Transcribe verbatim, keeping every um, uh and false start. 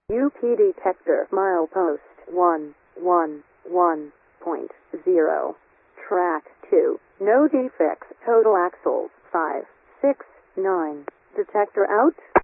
U P detector milepost one one one point zero. Track two. No defects. Total axles five six nine. Detector out.